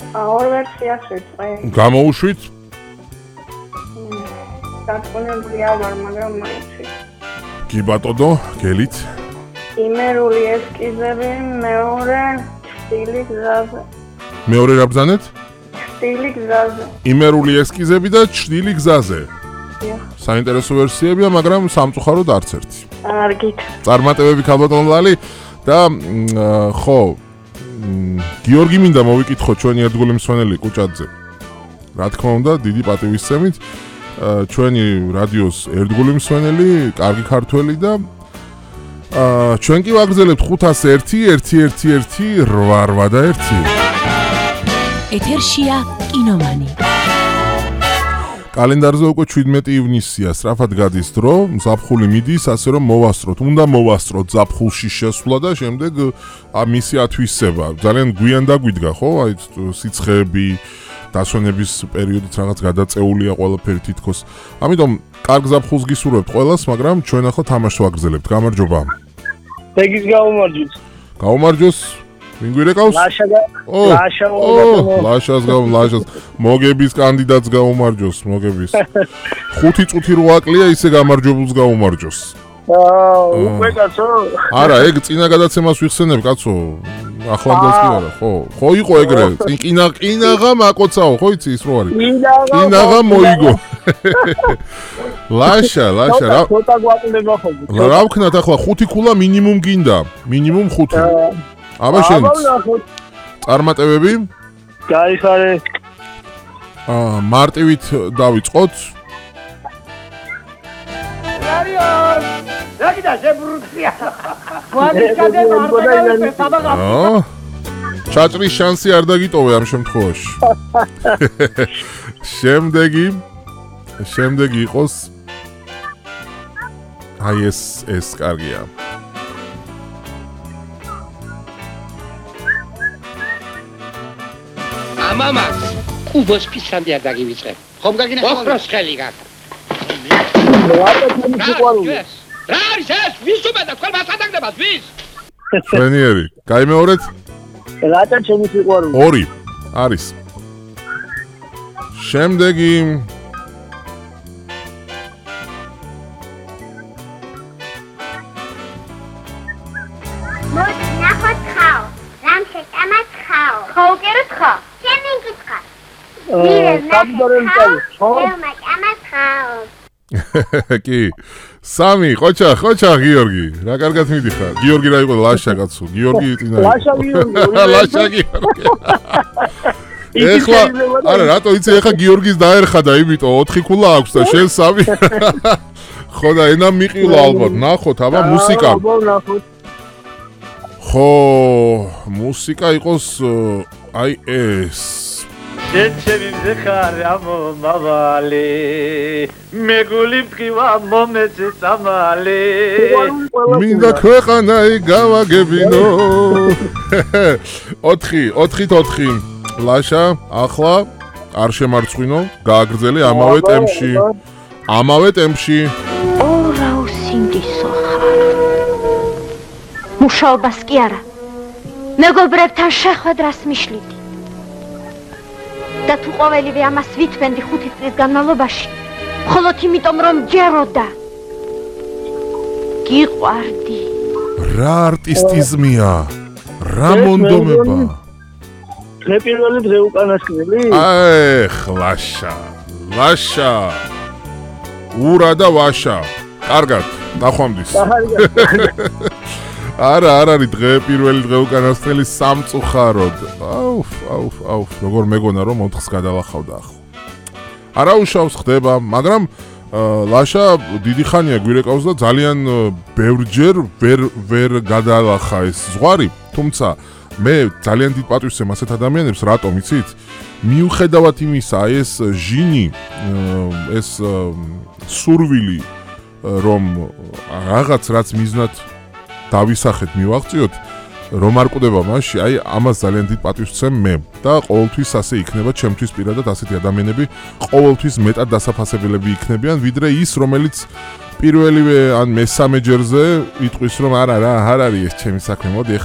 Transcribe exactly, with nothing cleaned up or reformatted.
ორ ვერსიას ვიწყე. გამოუშვით? დაწუნებული არ ვარ, მაგრამ მაიცი. კი ბატონო, გელით? იმერული ესკიზები, მეორე სტილი გზაზე. მეორე რა ბრძანეთ? სტილი გზაზე. იმერული ესკიზები და ჩრდილი გზაზე. დიახ. საინტერესო ვერსიებია, მაგრამ სამწუხაროდ არც ერთი. კარგით. წარმატებები ქალბატონო ლალი და ხო გიორგი მინდა მოვიკითხო ჩვენი ერთგული მსვენელი კუჭაძე. რა თქმა უნდა, დიდი პატივისცემით ჩვენი რადიოს ერთგული მსვენელი, კარგი ქართველი და ჩვენ კი ვაგრძელებთ ხუთას ერთი ერთი ერთი ერთი რვა რვა და ერთი. ეთერშია კინომანი. კალენდარზე უკვე შვიდმეტი ივნისია, სწრაფად გადის დრო, ზაფხული მიდის, ასე რომ მოვასწროთ. უნდა მოვასწროთ ზაფხულში შესვლა და შემდეგ მისი ათვისება. ძალიან გვიან დაგვიდგა, ხო? აი სიცხეები, დასვენების პერიოდით რაღაც გადაწეულია ყველაფერი თითქოს. ამიტომ კარგ ზაფხულს გისურვებთ ყველას, მაგრამ ჩვენ ახლა თამაშს ვაგრძელებთ. გამარჯობა. ეგის გაუმარჯოს. გაუმარჯოს. ვინ გვირეკავს? ლაშა და ლაშა ლაშას გაუ ლაშას მოგების კანდიდატს გაუმარჯოს მოგების ხუთი წუთი რო აკლია ისე გამარჯვებულს გაუმარჯოს აა უკვე კაცო არა ეგ წინა გადაცემას ვიხსენებ კაცო ახლანდელს კი არა ხო ხო იყო ეგრე კინა კინაღა მაკოცაო ხო იცი ის რო არის კინაღა მოიგო ლაშა ლაშა რა ცოტა გვაკლდება ხოლმე რა ვქნათ ახლა ხუთი ქულა მინიმუმ გინდა მინიმუმ ხუთი აბა შენ წარმატებები? გაიხარე. აა მარტივით დავიწყოთ. რაიონ! რაკიდა შებრუცია. გვანიკადე მარტივით საბაღა. აა ჩაჭრის შანსი არ დაგიტოვე ამ შემთხვევაში. შემდეგი შემდეგი იყოს აი ეს ეს კარგია. მამა, კუბოს ფისამდე არ დაგივიწყე. ხომ გაგინახე? ოხროს ხელი გაქვს. რა არის ეს? ვის უმეტა თქვენ მასადაგდებათ ვის? შვენიერი, გაიმეორეთ? რათა ჩემი სიყვარული. ორი არის. შემდეგი მოდი ნახოთ ხაო. რამ შეტამათ ხაო. ხაო კერეთ ხა. ჩემი გითხა. კი სამი ყოჩა ყოჩა გიორგი რა კარგად მიდიხარ გიორგი რა იყო ლაშა კაცო გიორგი წინა ლაშა გიორგი ლაშა გიორგი ეხლა არა რატო იცი ეხლა გიორგის დაერხა და იმიტომ ოთხი ქულა აქვს და შენ სამი ხო და ენა მიყილა ალბათ ნახოთ აბა მუსიკა ხო მუსიკა იყოს აი ეს Chencheri zekhare amo mavale meguli pkiva mometse samale Minda ქვეყანაი გავაგებინო ოთხი ოთხი ოთხი ლაშა ახლა არ შემარცხვინო გააგრძელე ამავე ტემპში ამავე ტემპში ორა უსინდისო ხარ მუშაობას კი არა მეგობრებთან შეხვედრას მიშლიდი და თუ ყოველივე ამას ვითვენდი ხუთი წლის განმავლობაში, მხოლოდ იმიტომ რომ ჯეროდა. გიყვარდი. რა არტისტიზმია? რა მონდომება? დღე პირველი დღე უკანასკნელი? აი, ლაშა. ლაშა. ურა და ვაშა. კარგად, ნახვამდის. არა, არ არის დღე პირველი დღე უკანასკნელი სამწუხაროდ. აუф, აუф, აუф, როგორ მეგონა რომ ოთხს გადალახავდა ახლა. არა უშავს ხდება, მაგრამ ლაშა დიდი ხანია გვირეკავს და ძალიან ბევრჯერ ვერ ვერ გადალახა ეს ზღვარი, თუმცა მე ძალიან დიდ პატივს ვცემ ასეთ ადამიანებს, რატომ იცით? მიუხედავად იმისა, ეს ჟინი, ეს სურვილი რომ რაღაც რაც მიზნად დავისახეთ მივაღწიოთ რომ არ კვდება მასში აი ამას ძალიან დიდ პატივს ვცემ მე და ყოველთვის ასე იქნება ჩემთვის პირადად ასეთი ადამიანები ყოველთვის მეტად დასაფასებელები იქნებიან ვიდრე ის რომელიც პირველივე ან მესამე ჯერზე იტყვის რომ არა რა არ არის ეს ჩემი საქმე მოდი